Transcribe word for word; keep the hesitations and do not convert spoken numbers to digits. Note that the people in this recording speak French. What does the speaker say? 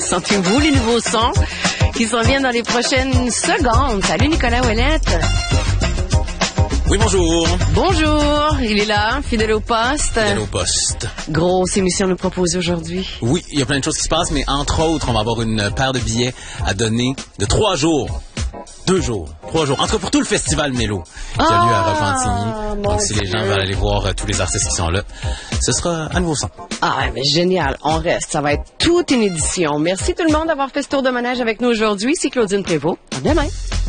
Sentez-vous les nouveaux sons qui s'en viennent dans les prochaines secondes. Salut Nicolas Ouellette. Oui, bonjour. Bonjour, il est là, fidèle au poste. Fidèle au poste. Grosse émission nous propose aujourd'hui. Oui, il y a plein de choses qui se passent, mais entre autres, on va avoir une paire de billets à donner de trois jours. Deux jours, trois jours. En tout cas, pour tout le festival Mélo qui a lieu à Repentigny. Donc, si les gens veulent aller voir euh, tous les artistes qui sont là, ce sera à nouveau sang. Ah, mais génial. On reste. Ça va être toute une édition. Merci tout le monde d'avoir fait ce tour de manège avec nous aujourd'hui. C'est Claudine Prévost. À demain.